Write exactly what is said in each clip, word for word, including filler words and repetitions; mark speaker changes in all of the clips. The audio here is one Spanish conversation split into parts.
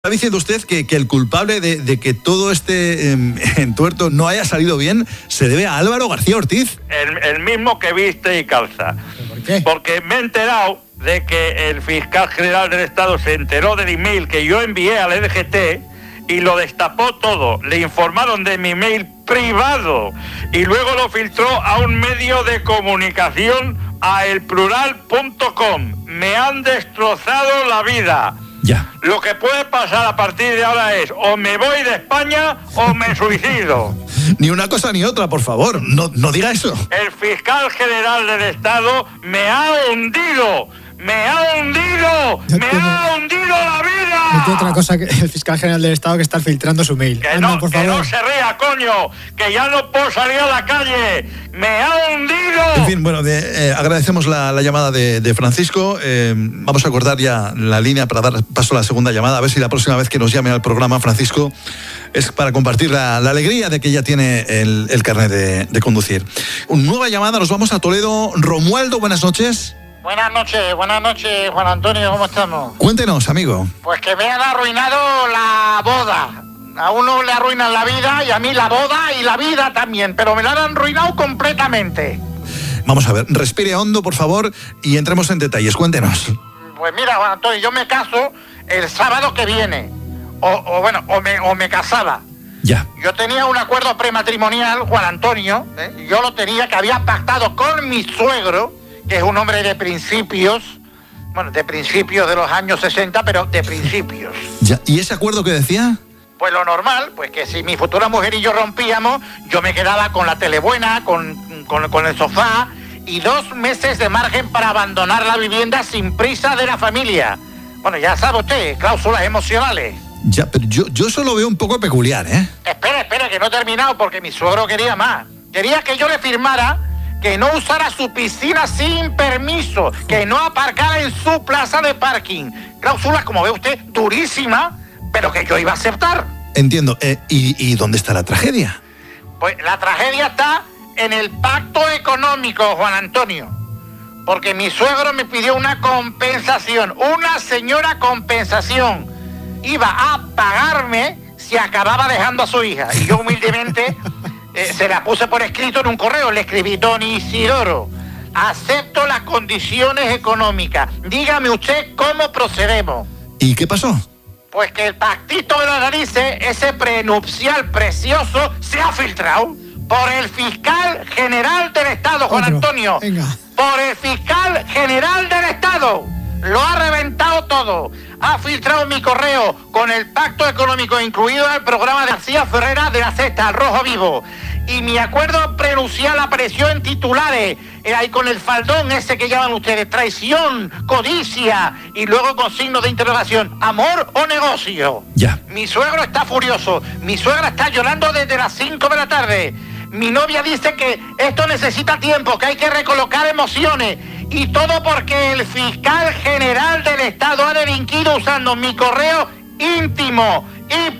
Speaker 1: Está diciendo usted que, que el culpable de, de que todo este eh, entuerto no haya salido bien se debe a Álvaro García Ortiz.
Speaker 2: El, el mismo que viste y calza.
Speaker 3: ¿Por qué?
Speaker 2: Porque me he enterado de que el fiscal general del Estado se enteró del email que yo envié al E D G T y lo destapó todo. Le informaron de mi email privado y luego lo filtró a un medio de comunicación, a el plural punto com. Me han destrozado la vida.
Speaker 1: Ya.
Speaker 2: Lo que puede pasar a partir de ahora es o me voy de España o me suicido.
Speaker 1: Ni una cosa ni otra, por favor, no, no diga eso.
Speaker 2: El fiscal general del Estado me ha hundido. ¡Me ha hundido!
Speaker 3: Ya
Speaker 2: ¡Me
Speaker 3: tiene-
Speaker 2: ha hundido la vida!
Speaker 3: No tiene otra cosa que el fiscal general del Estado que está filtrando su mail.
Speaker 2: Que
Speaker 3: Anda,
Speaker 2: no,
Speaker 3: por
Speaker 2: que
Speaker 3: favor.
Speaker 2: no se ría, coño, que ya no puedo salir a la calle. ¡Me ha hundido!
Speaker 1: En fin, bueno, de, eh, agradecemos la, la llamada de, de Francisco. Eh, vamos a acordar ya la línea para dar paso a la segunda llamada. A ver si la próxima vez que nos llame al programa, Francisco, es para compartir la, la alegría de que ya tiene el, el carnet de, de conducir. Una nueva llamada, nos vamos a Toledo. Romualdo, buenas noches.
Speaker 4: Buenas noches, buenas noches, Juan Antonio, ¿cómo estamos?
Speaker 1: Cuéntenos, amigo.
Speaker 4: Pues que me han arruinado la boda. A uno le arruinan la vida y a mí la boda y la vida también, pero me la han arruinado completamente.
Speaker 1: Vamos a ver, respire hondo, por favor, y entremos en detalles. Cuéntenos.
Speaker 4: Pues mira, Juan Antonio, yo me caso el sábado que viene. O, o bueno, o me, o me casaba.
Speaker 1: Ya.
Speaker 4: Yo tenía un acuerdo prematrimonial, Juan Antonio, ¿eh? Yo lo tenía, que había pactado con mi suegro, que es un hombre de principios, bueno, de principios de los años sesenta, pero de principios.
Speaker 1: Ya. ¿Y ese acuerdo que decía?
Speaker 4: Pues lo normal, pues que si mi futura mujer y yo rompíamos, yo me quedaba con la tele buena, con, con, con el sofá y dos meses de margen para abandonar la vivienda sin prisa de la familia. Bueno, ya sabe usted, cláusulas emocionales.
Speaker 1: Ya, pero yo, yo eso lo veo un poco peculiar, ¿eh?
Speaker 4: Espera, espera, que no he terminado porque mi suegro quería más. Quería que yo le firmara que no usara su piscina sin permiso, que no aparcara en su plaza de parking. Cláusulas, como ve usted, durísimas, pero que yo iba a aceptar.
Speaker 1: Entiendo. Eh, ¿y, ¿Y dónde está la tragedia?
Speaker 4: Pues la tragedia está en el pacto económico, Juan Antonio. Porque mi suegro me pidió una compensación, una señora compensación. Iba a pagarme si acababa dejando a su hija. Y yo humildemente eh, se la puse por escrito en un correo. Le escribí: don Isidoro, acepto las condiciones económicas. Dígame usted cómo procedemos.
Speaker 1: ¿Y qué pasó?
Speaker 4: Pues que el pactito de las narices, ese prenupcial precioso, se ha filtrado por el fiscal general del Estado, Juan
Speaker 3: Otro.
Speaker 4: Antonio.
Speaker 3: Venga.
Speaker 4: Por el fiscal general del Estado. Lo ha reventado todo. Ha filtrado mi correo con el pacto económico incluido en el programa de García Ferrera de la Sexta, al Rojo Vivo. Y mi acuerdo prenupcial apareció en titulares. Eh, ahí con el faldón ese que llaman ustedes: traición, codicia, y luego con signos de interrogación: amor o negocio.
Speaker 1: Ya.
Speaker 4: Mi suegro está furioso. Mi suegra está llorando desde las cinco de la tarde. Mi novia dice que esto necesita tiempo, que hay que recolocar emociones. Y todo porque el fiscal general del Estado ha delinquido usando mi correo íntimo y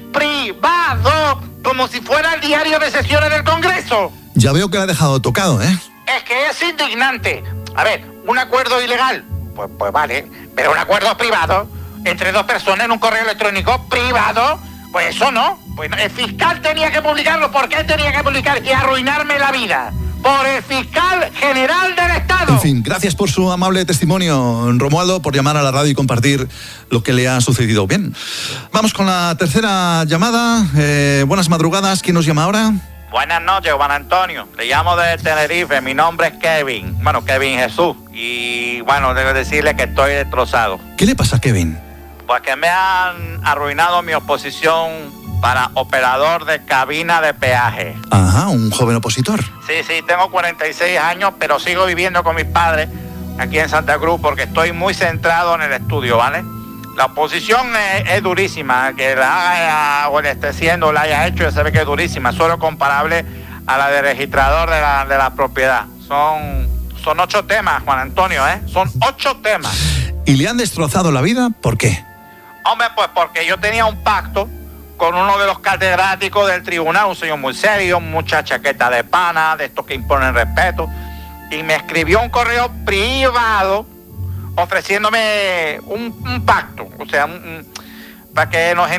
Speaker 4: privado como si fuera el diario de sesiones del Congreso.
Speaker 1: Ya veo que la ha dejado tocado, ¿eh?
Speaker 4: Es que es indignante. A ver, un acuerdo ilegal, pues, pues vale, pero un acuerdo privado entre dos personas en un correo electrónico privado, pues eso no. Pues el fiscal tenía que publicarlo. ¿Por qué tenía que publicar y arruinarme la vida? Por el fiscal general del Estado.
Speaker 1: En fin, gracias por su amable testimonio, Romualdo, por llamar a la radio y compartir lo que le ha sucedido. Bien, vamos con la tercera llamada. Eh, buenas madrugadas, ¿quién nos llama ahora?
Speaker 2: Buenas noches, Juan Antonio. Le llamo de Tenerife. Mi nombre es Kevin. Bueno, Kevin Jesús. Y bueno, debo decirle que estoy destrozado.
Speaker 1: ¿Qué le pasa a Kevin?
Speaker 2: Pues que me han arruinado mi oposición para operador de cabina de peaje.
Speaker 1: Ajá, un joven opositor.
Speaker 2: Sí, sí, tengo cuarenta y seis años, pero sigo viviendo con mis padres aquí en Santa Cruz porque estoy muy centrado en el estudio, ¿vale? La oposición es, es durísima, que la haga o le esté haciendo, la haya hecho, ya se ve que es durísima, solo comparable a la de registrador de la, de la propiedad. Son, son ocho temas, Juan Antonio, ¿eh? Son ocho temas.
Speaker 1: ¿Y le han destrozado la vida? ¿Por qué?
Speaker 2: Hombre, pues porque yo tenía un pacto con uno de los catedráticos del tribunal, un señor muy serio, mucha chaqueta de pana, de estos que imponen respeto, y me escribió un correo privado ofreciéndome un, un pacto, o sea, un, un, para que nos